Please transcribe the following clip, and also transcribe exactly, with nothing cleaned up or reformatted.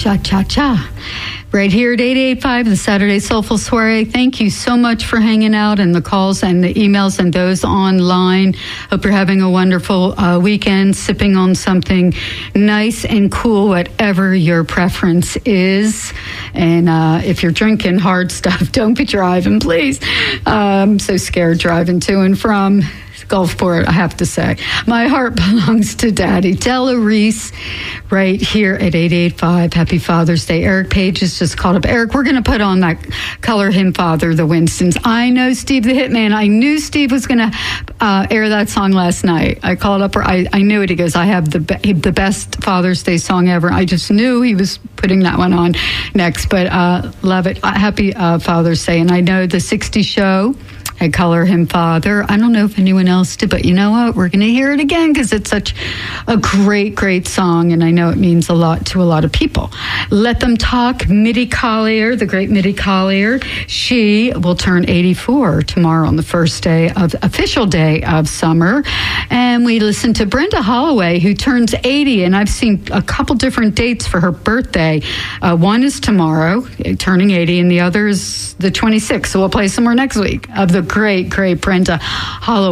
Cha cha cha. Right here at eight eighty-five, the Saturday Soulful Soiree. Thank you so much for hanging out and the calls and the emails and those online. Hope you're having a wonderful uh, weekend, sipping on something nice and cool, whatever your preference is. And uh, if you're drinking hard stuff, don't be driving, please. Uh, I'm so scared driving to and from Gulfport, I have to say. My heart belongs to Daddy. Della Reese, right here at eight eighty-five. Happy Father's Day. Eric Page has just called up. Eric, we're going to put on that Color Him Father, the Winstons. I know Steve the Hitman. I knew Steve was going to uh, air that song last night. I called up, I, I knew it. He goes, I have the, be- the best Father's Day song ever. I just knew he was putting that one on next, but uh, love it. Uh, happy uh, Father's Day. And I know the sixties show, I Color Him Father. I don't know if anyone else did, but you know what? We're going to hear it again because it's such a great, great song, and I know it means a lot to a lot of people. Let Them Talk, Mitty Collier, the great Mitty Collier. She will turn eighty-four tomorrow on the first day of, official day of summer. And we listened to Brenda Holloway, who turns eighty, and I've seen a couple different dates for her birthday. Uh, one is tomorrow, turning eighty, and the other is the twenty-sixth, so we'll play somewhere next week of the great, great Brenda Holloway.